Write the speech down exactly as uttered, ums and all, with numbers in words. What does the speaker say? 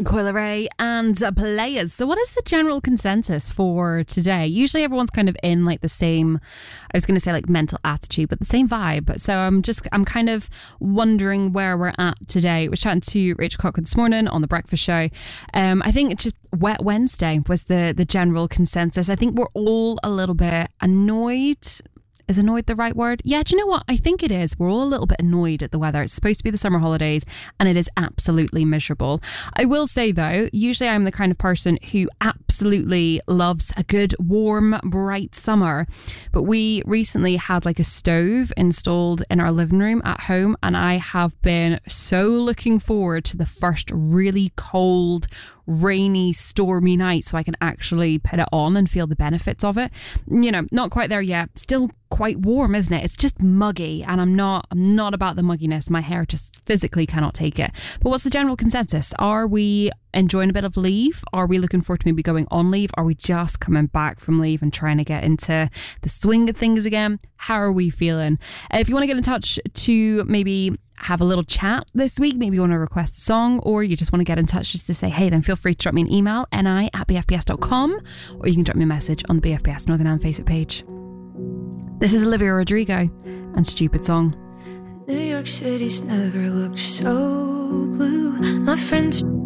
Coil Ray and uh, Players. So what is the general consensus for today? Usually everyone's kind of in like the same, I was going to say like mental attitude, but the same vibe. So I'm just, I'm kind of wondering where we're at today. I was chatting to Rachel Cochran this morning on The Breakfast Show. Um, I think it's just Wet Wednesday was the, the general consensus. I think we're all a little bit annoyed. Is annoyed the right word? Yeah, do you know what? I think it is. We're all a little bit annoyed at the weather. It's supposed to be the summer holidays and it is absolutely miserable. I will say though, usually I'm the kind of person who absolutely loves a good, warm, bright summer. But we recently had like a stove installed in our living room at home, and I have been so looking forward to the first really cold, rainy, stormy night so I can actually put it on and feel the benefits of it. You know, not quite there yet. Still quite warm, isn't it? It's just muggy, and I'm not I'm not about the mugginess. My hair just physically cannot take it. But what's the general consensus? Are we enjoying a bit of leave? Are we looking forward to maybe going on leave? Are we just coming back from leave and trying to get into the swing of things again? How are we feeling? If you want to get in touch to maybe have a little chat this week, maybe you want to request a song, or you just want to get in touch just to say hey, then feel free to drop me an email, ni at b f b s dot com, or you can drop me a message on the B F B S Northern Ireland Facebook page. This is Olivia Rodrigo and Stupid Song. New York City's never looked so blue. My friends